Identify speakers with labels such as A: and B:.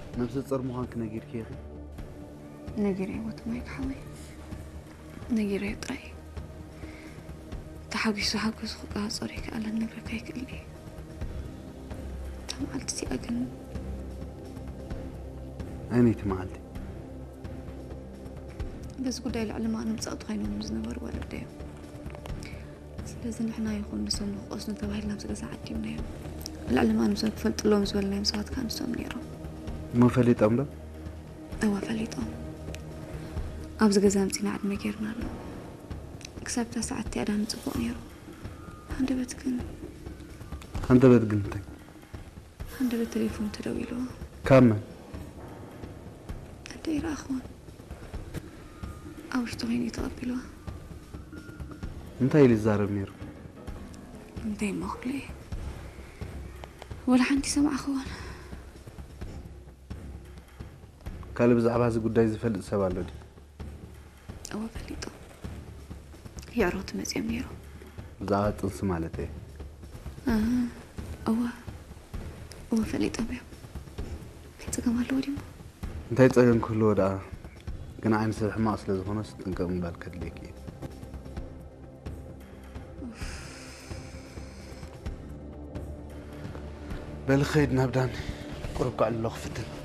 A: نفس الصر مهانك نجير كيخي
B: نجيري وتمايك حوي نجيري طري تحقيسو حقيسو قاعد صريك على النبرة كيك اللي تمعلتي أجن
A: أني تمعلتي
B: بس قد العلماء نمسقط خينهم مزنبر ولا بديهم لازم نحنا يكون نسون قصنا تباهي لمسك ساعتي منهم العلماء نمسك فلت لهم زبل لهم ساعات كان سوم نيرهم
A: ما فليت أملا
B: أو فليتهم أبز جزامتي نعد مكيرنا له كسبت ساعتي أنا نتفق نيرهم عند بتكن
A: عند بتكنتك
B: عند بالتليفون تدويله
A: كامل
B: أدير أخوان أو اشتغيني تقبلوها
A: انت اللي زارب نيرو
B: انتي مخلي ولا عندي سمع أخوان
A: قال بزعب هذا قداي زفلت سبالو دي
B: أو فليتهم يعرض مزيم نيرو
A: بزعب تنسى مالتي
B: أو فليتهم يا تقام هالودي
A: انت يتقن كله دا كنا عين سلح ما أصل زخونة ستنقم بالكدليكي بالخيد نبدان قرب قاعد اللغ فتن